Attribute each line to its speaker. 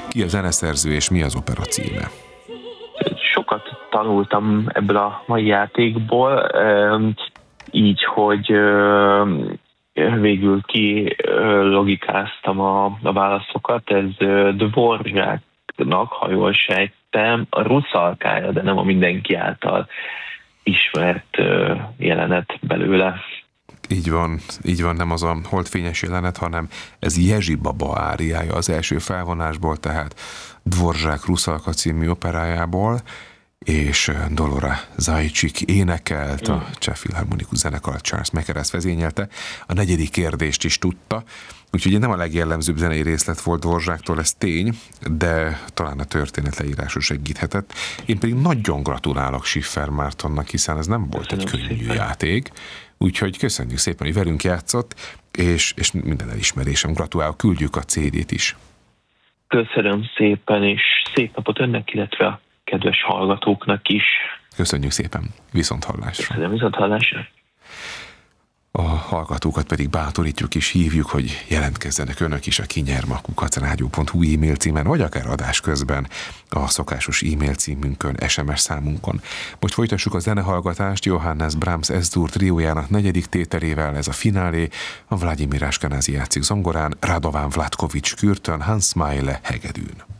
Speaker 1: Ki a zeneszerző és mi az opera címe?
Speaker 2: Sokat tanultam ebből a mai játékból, így, hogy végül logikáztam a válaszokat. Ez Dvořáknak, ha jól sejtem, a Ruszalkája, de nem a mindenki által ismert jelenet belőle.
Speaker 1: Így van, nem az a holdfényes jelenet, hanem ez Jezsi baba áriája az első felvonásból, tehát Dvořák Ruszalka című operájából, és Dolora Zajicsik énekelt, a Cseh Filharmonikus Zenekar Charles Makeresz vezényelte, a negyedik kérdést is tudta, úgyhogy nem a legjellemzőbb zenei részlet volt Dvořáktól, ez tény, de talán a történet leírása segíthetett. Én pedig nagyon gratulálok Schiffer Mártonnak, hiszen ez nem volt egy könnyű játék, úgyhogy köszönjük szépen, hogy velünk játszott, és minden elismerésem, gratulálok, küldjük a CD-t is.
Speaker 2: Köszönöm szépen, és szép napot önnek, illetve a kedves hallgatóknak is.
Speaker 1: Köszönjük szépen, viszonthallásra.
Speaker 2: Köszönöm, viszonthallásra.
Speaker 1: A hallgatókat pedig bátorítjuk és hívjuk, hogy jelentkezzenek önök is a kinyerma@rádió.hu e-mail címen, vagy akár adás közben a szokásos e-mail címünkön, SMS számunkon. Most folytassuk a zenehallgatást Johannes Brahms S-dur triójának negyedik tételével, ez a finálé, a Vladimir Ashkenazi játszik zongorán, Radovan Vlatkovics kürtön, Hans Mayle hegedűn.